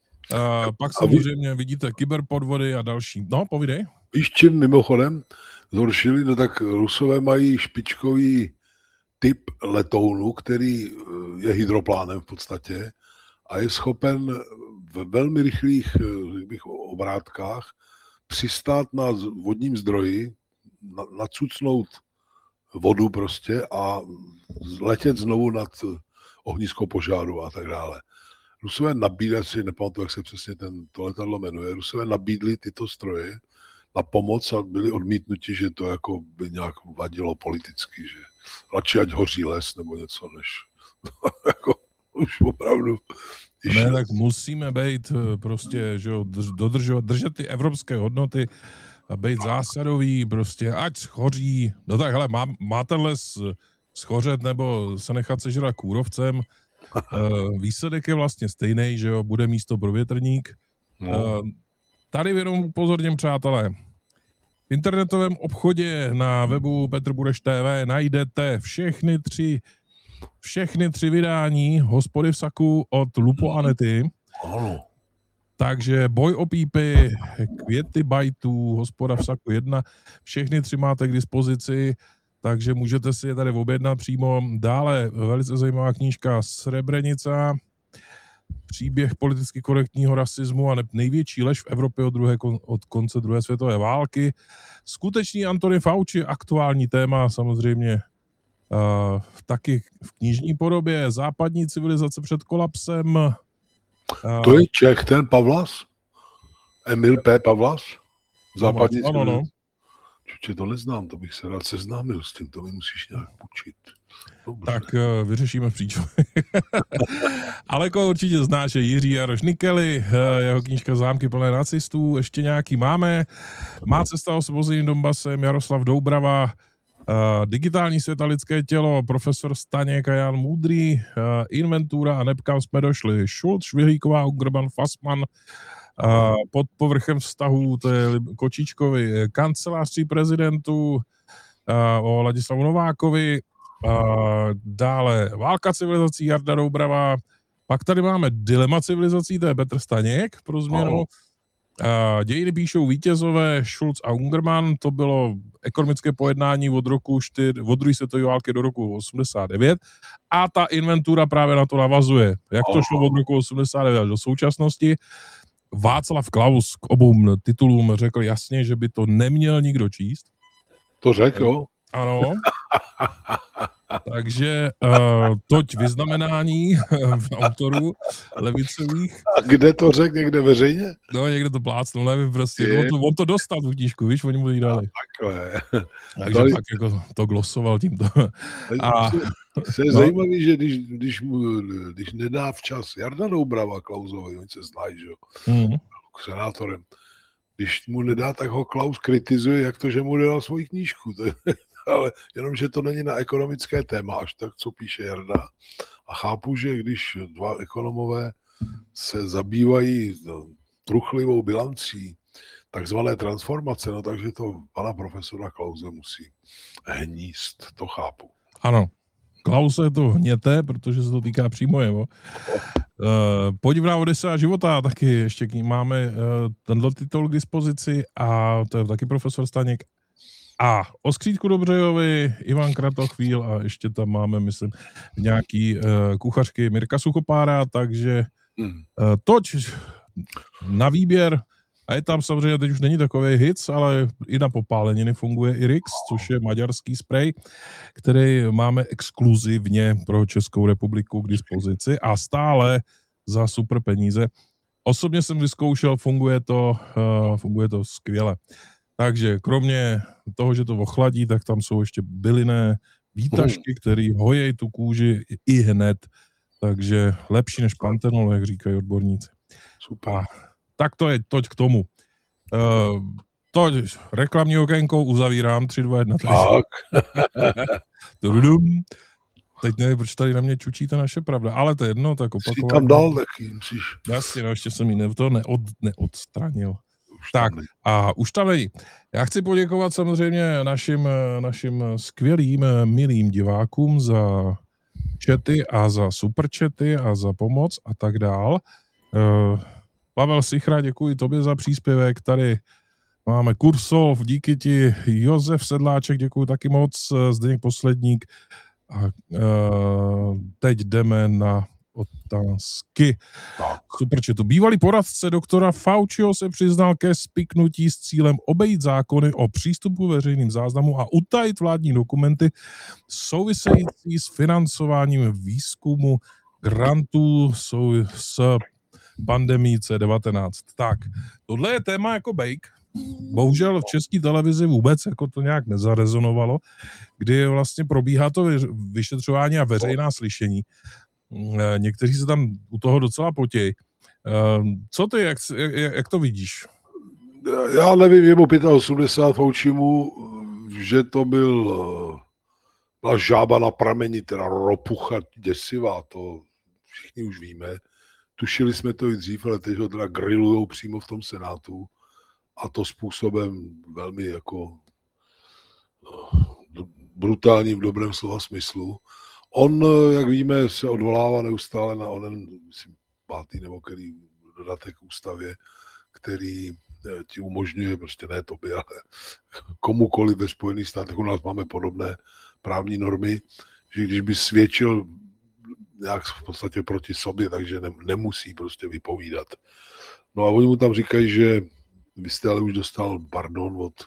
Uh, pak samozřejmě vidíte kyberpodvody a další. No, povídej. Víš, čím mimochodem zhoršili? No tak Rusové mají špičkový typ letounu, který je hydroplánem v podstatě a je schopen v velmi rychlých bych, obrátkách přistát na vodním zdroji, nacucnout vodu prostě a letět znovu nad ohnisko požáru a tak dále. Rusové nabídli, si nepamatuji, jak se přesně ten, to letadlo jmenuje, Rusové nabídli tyto stroje na pomoc a byli odmítnuti, že to jako by nějak vadilo politicky, že radši ať hoří les nebo něco, než jako už opravdu. Ne, tak musíme být prostě, že jo, dodržovat, držet ty evropské hodnoty a být zásadový, prostě, ať schoří. No tak, hele, má, má ten les schořet nebo se nechat sežrat kůrovcem. Uh, výsledek je vlastně stejný, že jo, bude místo pro větrník. Uh, tady jenom upozorním, přátelé, v internetovém obchodě na webu Petr Bureš T V najdete všechny tři všechny tři vydání Hospody v saku od Lupo Anety. Ano. Takže Boj o pípy, Květy bajtů, Hospoda v saku jedna, všechny tři máte k dispozici, takže můžete si je tady objednat přímo. Dále velice zajímavá knížka Srebrenica, příběh politicky korektního rasismu a největší lež v Evropě od, druhé, od konce druhé světové války. Skutečný Anthony Fauci, aktuální téma samozřejmě. Uh, taky v knižní podobě Západní civilizace před kolapsem. Uh, to je Čech, ten Pavlas? Emil P. Pavlas? Západní ano, ano. Čuče, to neznám, to bych se rád seznámil s tím, to mi musíš nějak učit. Dobře. Tak uh, vyřešíme příčinu. Ale jako určitě znáš, je Jiří Jaroš Nikely, uh, jeho knížka Zámky plné nacistů, ještě nějaký máme. Má cesta osvobozeným Donbasem, Jaroslav Doubrava, Uh, digitální svět a lidské tělo, profesor Staněk a Jan Můdrý, uh, inventura a neb kam jsme došli, Šulc, Švihlíková, Ungerman, Fassmann, uh, pod povrchem vztahů, to je Kočičkovi, kancelářství prezidentů, uh, o Ladislavu Novákovi, uh, dále Válka civilizací Jarda Doubrava, pak tady máme Dilema civilizací, to je Petr Staněk, pro změnu. Uh, dějiny píšou vítězové Šulc a Ungerman, to bylo ekonomické pojednání od roku čtyři, od druhé světové války do roku osmdesát devět a ta inventura právě na to navazuje. Jak to šlo od roku osmdesát devět až do současnosti. Václav Klaus k obou titulům řekl jasně, že by to neměl nikdo číst. To řekl? Ano. Takže uh, toť vyznamenání v autorů levicových. A kde to řekl? Někde veřejně? No, někde to plácnul, nevím prostě. On to, on to dostal tu knížku, víš, oni mu ji dali. Takhle. Takže Dali... pak jako to glosoval tímto. A... To je no. zajímavý, že když, když, mu, když nedá včas Jarda Doubrava Klausovi, oni se znají, že jo. Mm. senátorem. Když mu nedá, tak ho Klaus kritizuje, jak to, že mu nedal svoji knížku. Ale jenom, že to není na ekonomické téma, až tak, co píše Jarda. A chápu, že když dva ekonomové se zabývají truchlivou bilancí takzvané transformace, no takže to pana profesora Klause musí hníst, to chápu. Ano, Klause to hněte, protože se to týká přímo jeho. Uh, Podivná Odisa života, taky ještě k ní máme uh, tenhle titul k dispozici a to je taky profesor Staněk. A o Skřítku Dobřejovi, Ivan Kratochvíl a ještě tam máme, myslím, nějaký uh, kuchařky Mirka Suchopára, takže uh, toč na výběr. A je tam samozřejmě, teď už není takový hit, ale i na popáleniny funguje i Rix, což je maďarský sprej, který máme exkluzivně pro Českou republiku k dispozici a stále za super peníze. Osobně jsem vyzkoušel, funguje to, uh, funguje to skvěle. Takže kromě toho, že to ochladí, tak tam jsou ještě bylinné výtažky, které hojejí tu kůži i hned. Takže lepší než pantenol, jak říkají odborníci. Super. A tak to je, toť k tomu. Uh, toť reklamní okénko uzavírám, tři, dva, jedna. Tak. Teď nevím, proč tady na mě čučíte naše pravda, ale to je jedno, tak opakovat. Jsi tam dal taky, musíš. Jasně, no, ještě jsem ji ne, to neod, neodstranil. Už tak, a už tam není. Já chci poděkovat samozřejmě našim, našim skvělým, milým divákům za chaty a za superchaty a za pomoc a tak dál. Uh, Pavel Sichra, děkuji tobě za příspěvek. Tady máme Kursov, díky ti. Josef Sedláček, děkuji taky moc. Zdeněk Posledník. A uh, teď jdeme na otázky. Superčetu. Bývalý poradce doktora Fauciho se přiznal ke spiknutí s cílem obejít zákony o přístupu veřejným záznamům a utajit vládní dokumenty související s financováním výzkumu grantů sou, s pandemii C devatenáct. Tak, tohle je téma jako bejk. Bohužel v české televizi vůbec jako to nějak nezarezonovalo, kdy vlastně probíhá to vyšetřování a veřejná slyšení. Někteří se tam u toho docela potějí. Co ty, jak, jak, jak to vidíš? Já nevím, je mu osmdesát pět Faucimu, že to byl byla žába na prameni, teda ropucha děsivá, to všichni už víme. Tušili jsme to i dřív, ale teď ho teda grillujou přímo v tom Senátu a to způsobem velmi jako brutálním v dobrém slova smyslu. On, jak víme, se odvolává neustále na onen, myslím, pátý nebo který dodatek ústavě, který ti umožňuje, prostě ne tobě, ale komukoliv ve Spojených státech, u nás máme podobné právní normy, že když by svědčil nějak v podstatě proti sobě, takže ne, nemusí prostě vypovídat. No a oni mu tam říkají, že vy jste ale už dostal pardon od,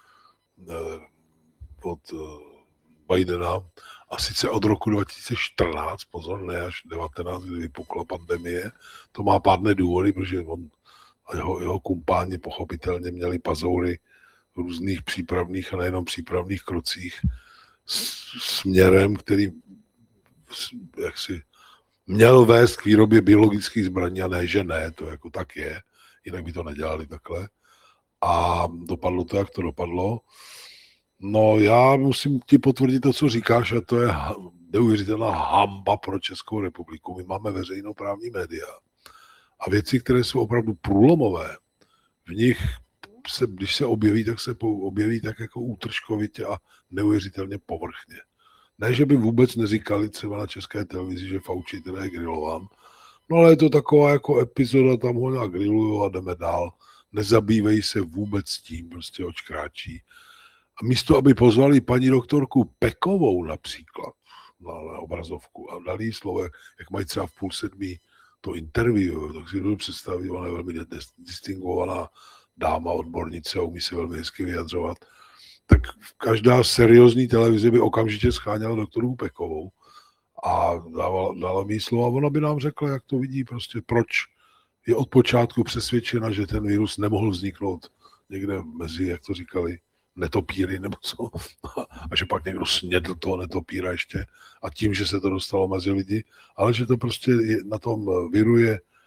od Bidena, a sice od roku dva tisíce čtrnáct, pozor, ne až devatenáct, kdy vypukla pandemie. To má pádné důvody, protože on a jeho, jeho kumpáni pochopitelně měli pazoury v různých přípravných a nejenom přípravných krocích s, směrem, který jaksi měl vést k výrobě biologických zbraní a ne, že ne, to jako tak je, jinak by to nedělali takhle. A dopadlo to, jak to dopadlo. No já musím ti potvrdit to, co říkáš, a to je neuvěřitelná hamba pro Českou republiku. My máme veřejnoprávní média a věci, které jsou opravdu průlomové, v nich se, když se objeví, tak se objeví tak jako útržkovitě a neuvěřitelně povrchně. Ne, že by vůbec neříkali třeba na České televizi, že Fauci teda je grilován, no ale je to taková jako epizoda, tam ho nějak grilujou a jdeme dál. Nezabývej se vůbec tím, prostě očkráčí. A místo, aby pozvali paní doktorku Pekovou například na, na obrazovku a dali jí slovo, jak mají třeba v půl sedmí to interview, tak si budu představit, ona je velmi distingovaná dáma, odbornice, umí se velmi hezky vyjadřovat, tak každá seriózní televize by okamžitě scháněla doktorku Pekovou a dávala, dala mi slovo a ona by nám řekla, jak to vidí, prostě proč je od počátku přesvědčena, že ten virus nemohl vzniknout někde mezi, jak to říkali, netopíry nebo co, a že pak někdo snědl toho netopíra ještě a tím, že se to dostalo mezi lidi, ale že to prostě je, na tom viru je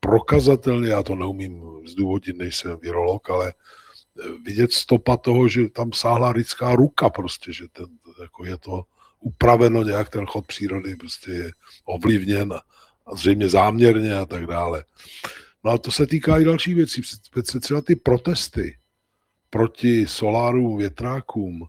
prokazatelně, já to neumím zdůvodnit, nejsem virolog, ale vidět stopa toho, že tam sáhla lidská ruka prostě, že ten, jako je to upraveno nějak, ten chod přírody prostě je ovlivněn a zřejmě záměrně a tak dále. No a to se týká i dalších věcí, přece třeba ty protesty proti solárům, větrákům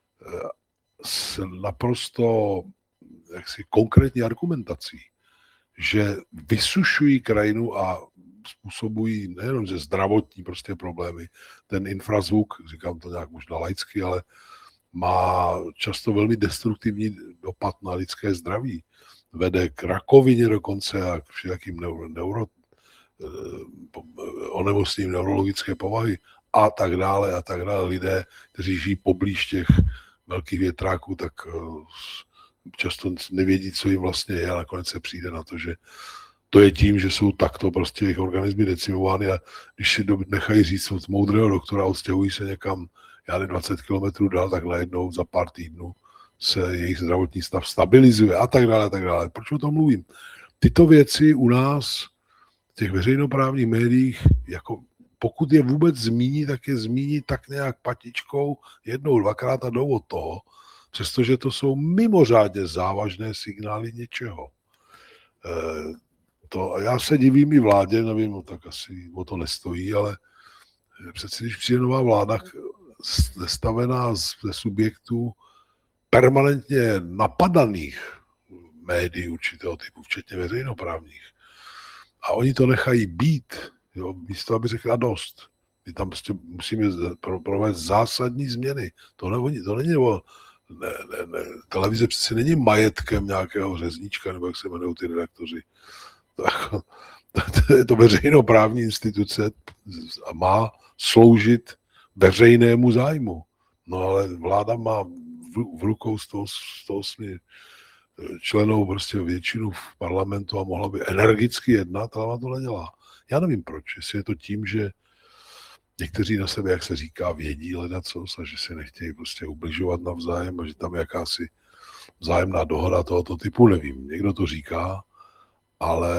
s naprosto jaksi konkrétní argumentací, že vysušují krajinu a způsobují nejenom že zdravotní prostě problémy. Ten infrazvuk, říkám to nějak možná laicky, ale má často velmi destruktivní dopad na lidské zdraví. Vede k rakovině dokonce a k všelijakým neuro, neuro, onemocněním neurologické povahy a tak dále a tak dále. Lidé, kteří žijí poblíž těch velkých větráků, tak často nevědí, co jim vlastně je a nakonec se přijde na to, že to je tím, že jsou takto prostě jejich organismy decimovány a když si nechají říct od moudrého doktora, odstěhují se někam, já nevím, dvacet kilometrů dál, tak najednou za pár týdnů se jejich zdravotní stav stabilizuje a tak dále a tak dále. Proč o tom mluvím? Tyto věci u nás v těch veřejnoprávních médiích, jako pokud je vůbec zmíní, tak je zmíní tak nějak patičkou jednou, dvakrát a jdou od toho, přestože to jsou mimořádně závažné signály něčeho. E, to, já se divím i vládě, nevím, no tak asi o to nestojí, ale přeci když přijde nová vláda sestavená ze subjektů permanentně napadaných médií určitého typu, včetně veřejnoprávních, a oni to nechají být, jo, místo aby řekla dost. My tam prostě musíme provést zásadní změny. To, ne, to není o Ne, ne, ne. Televize přece není majetkem nějakého řezníčka, nebo jak se jmenují ty redaktoři. To, to je to veřejnoprávní instituce a má sloužit veřejnému zájmu. No ale vláda má v, v rukou sto osm členů prostě většinu v parlamentu a mohla by energicky jednat, ale ona to nedělá. Já nevím proč, jestli je to tím, že někteří na sebe, jak se říká, vědí ledacos a že si nechtějí prostě ubližovat navzájem a že tam je jakási vzájemná dohoda tohoto typu, nevím. Někdo to říká, ale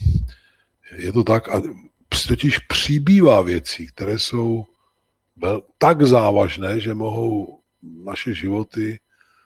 je to tak a totiž přibývá věcí, které jsou tak závažné, že mohou naše životy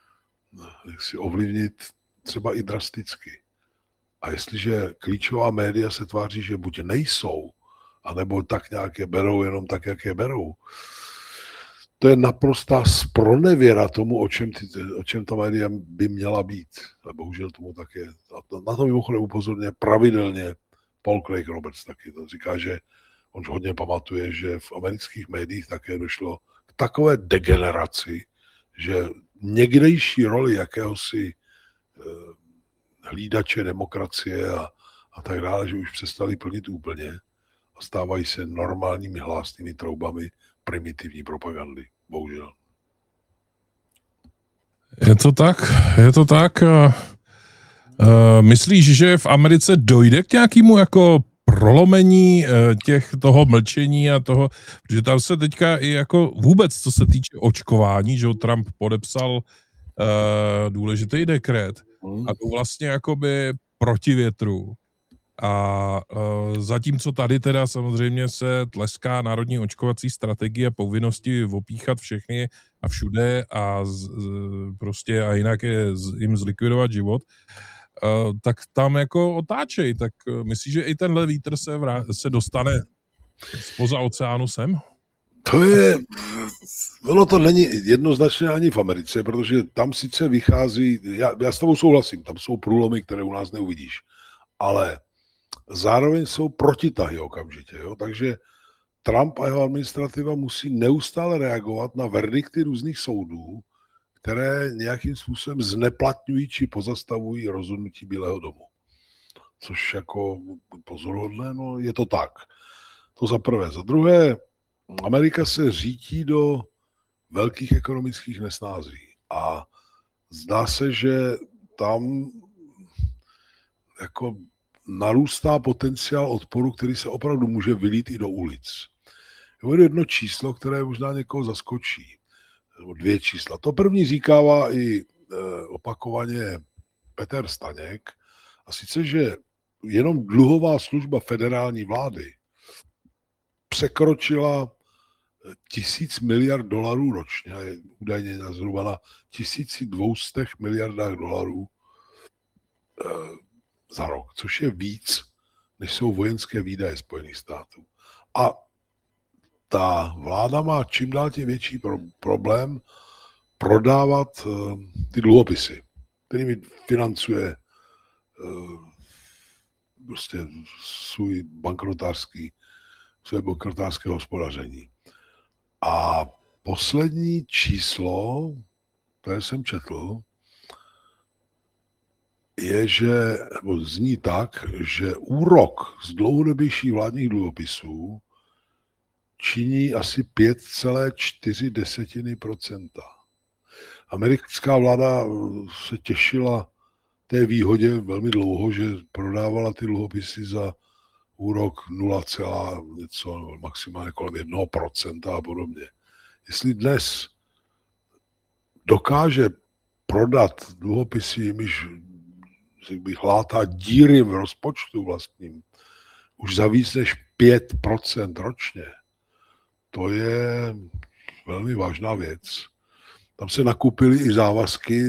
si ovlivnit třeba i drasticky. A jestliže klíčová média se tváří, že buď nejsou, anebo tak nějak je berou, jenom tak, jak je berou. To je naprostá spronevěra tomu, o čem, ty, o čem ta média by měla být. A bohužel tomu tak je. Na to mimochodem upozorně pravidelně Paul Craig Roberts taky. To říká, že on hodně pamatuje, že v amerických médiích také došlo k takové degeneraci, že někdejší roli jakéhosi eh, hlídače demokracie a, a tak dále, že už přestali plnit úplně. Stávají se normálními hlásnými troubami primitivní propagandy. Bohužel. Je to tak, je to tak. Uh, myslíš, že v Americe dojde k nějakému jako prolomení uh, těch toho mlčení a toho, že tam se teďka i jako vůbec, co se týče očkování, že Trump podepsal uh, důležitý dekret a to vlastně jakoby proti větru. A uh, zatímco tady teda samozřejmě se tleská národní očkovací strategie a povinnosti opíchat všechny a všude a z, z, prostě a jinak je z, jim zlikvidovat život, uh, tak tam jako otáčej. Tak uh, myslíš, že i tenhle vítr se, vrá, se dostane spoza oceánu sem? To je, ono to není jednoznačně ani v Americe, protože tam sice vychází, já, já s tebou souhlasím, tam jsou průlomy, které u nás neuvidíš, ale zároveň jsou protitahy okamžitě. Jo? Takže Trump a jeho administrativa musí neustále reagovat na verdikty různých soudů, které nějakým způsobem zneplatňují či pozastavují rozhodnutí Bílého domu. Což jako pozoruhodné, no je to tak. To za prvé. Za druhé, Amerika se řítí do velkých ekonomických nesnází a zdá se, že tam jako narůstá potenciál odporu, který se opravdu může vylít i do ulic. Je jedno číslo, které možná někoho zaskočí. Nebo dvě čísla. To první říkává i e, opakovaně Petr Staněk, a sice, že jenom dluhová služba federální vlády překročila tisíc miliard dolarů ročně, je údajně na zhruba na tisíc dvě stě miliardách dolarů e, za rok, což je víc, než jsou vojenské výdaje Spojených států. A ta vláda má čím dál tím větší pro, problém prodávat e, ty dluhopisy, kterými financuje e, prostě svůj bankrotářský, své bankrotářské hospodaření. A poslední číslo, které jsem četl, je, že, nebo zní tak, že úrok z dlouhodobějších vládních dluhopisů činí asi pět celá čtyři procenta. Americká vláda se těšila té výhodě velmi dlouho, že prodávala ty dluhopisy za úrok nula, něco, nebo maximálně kolem jednoho procenta a podobně. Jestli dnes dokáže prodat dluhopisy, jimiž bych hlátá díry v rozpočtu vlastním, už za víc než pět procent ročně, to je velmi vážná věc. Tam se nakupily i závazky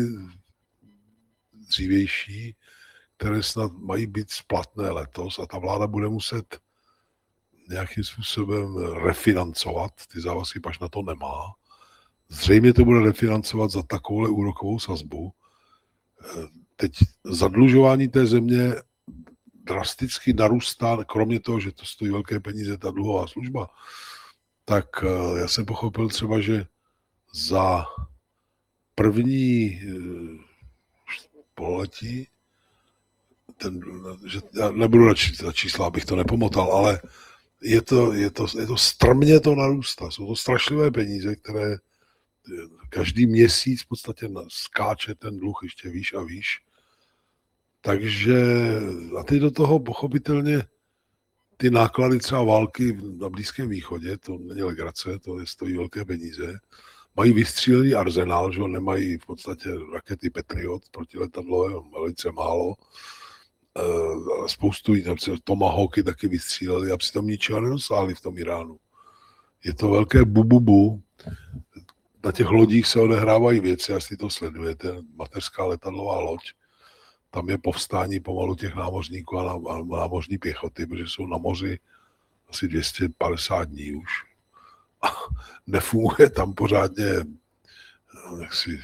dřívější, které snad mají být splatné letos a ta vláda bude muset nějakým způsobem refinancovat, ty závazky pač na to nemá. Zřejmě to bude refinancovat za takovouhle úrokovou sazbu. Teď zadlužování té země drasticky narůstá, kromě toho, že to stojí velké peníze, ta dluhová služba, tak já jsem pochopil třeba, že za první pololetí, ten, že já nebudu radši ta čísla, abych to nepomotal, ale je to, je to, je to strmě to narůstá. Jsou to strašlivé peníze, které každý měsíc v podstatě skáče ten dluh ještě výš a výš. Takže a teď do toho pochopitelně ty náklady třeba války na Blízkém východě, to není legrace, to je, stojí velké peníze. Mají vystřílený arzenál, že nemají v podstatě rakety Patriot protiletadlové, velice málo. E, spoustu Tomahawky taky vystříleli a přitom ničeho nedosáhli v tom Iránu. Je to velké bububu. Na těch lodích se odehrávají věci, jestli to sledujete, mateřská letadlová loď. Tam je povstání pomalu těch námořníků a námořní pěchoty, protože jsou na moři asi dvě stě padesát dní už. A nefunguje tam pořádně jaksi,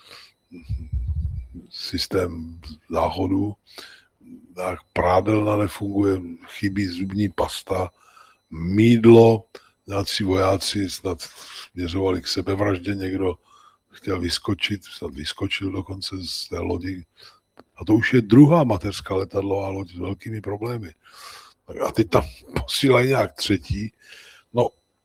systém záchodu. Prádelna nefunguje, chybí zubní pasta, mýdlo, nějací vojáci snad směřovali k sebevraždě, někdo chtěl vyskočit, snad vyskočil dokonce z té lodi. A to už je druhá mateřská letadlová loď s velkými problémy. A teď tam posílají nějak třetí. No,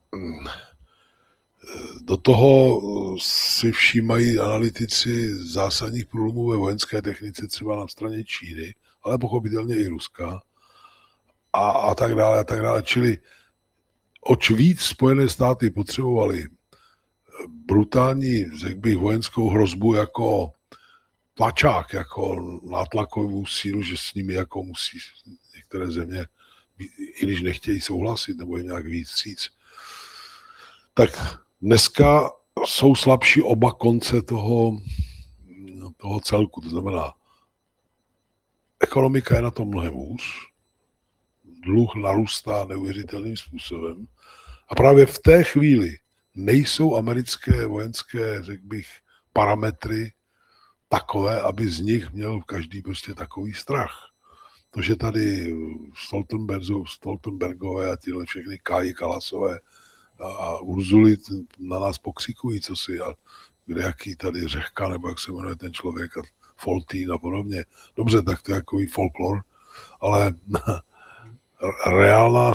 do toho si všímají analytici zásadních průlomů ve vojenské technice, třeba na straně Číny, ale pochopitelně i Ruska a, a tak dále, a tak dále. Čili oč víc Spojené státy potřebovaly brutální, řekl bych, vojenskou hrozbu jako tlačák, jako nátlakovou sílu, že s nimi jako musí některé země, i když nechtějí souhlasit nebo jim nějak víc říct. Tak dneska jsou slabší oba konce toho, toho celku. To znamená, ekonomika je na tom mnohem hůř, dluh narůstá neuvěřitelným způsobem a právě v té chvíli nejsou americké vojenské, řekl bych, parametry takové, aby z nich měl každý prostě takový strach. To, že tady Stoltenbergové a tyhle všechny Káji Kalasové a, a Urzuly na nás pokřikují, co si, a kde jaký tady Řehka, nebo jak se jmenuje ten člověk, a Foltín a podobně. Dobře, tak to je takový folklor, ale reálná,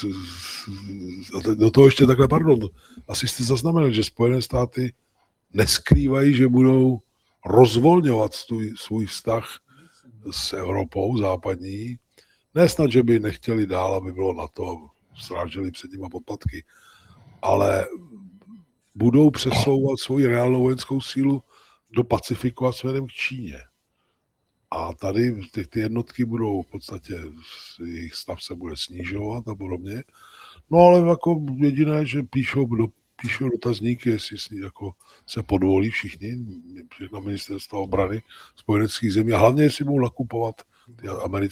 do toho ještě takhle, pardon, asi jste zaznamenali, že Spojené státy neskrývají, že budou rozvolňovat svůj, svůj vztah s Evropou západní. Ne snad, že by nechtěli dál, aby bylo na to, sráželi před nimi poplatky, ale budou přesouvat svoji reálnou vojenskou sílu do Pacifiku a směrem k Číně. A tady ty, ty jednotky budou v podstatě, jejich stav se bude snižovat a podobně. No ale jako jediné, že píšou, do, píšou dotazníky, jestli si jako se podvolí všichni, všechna ministerstva obrany spojeneckých zemí a hlavně, jestli budou nakupovat ty americké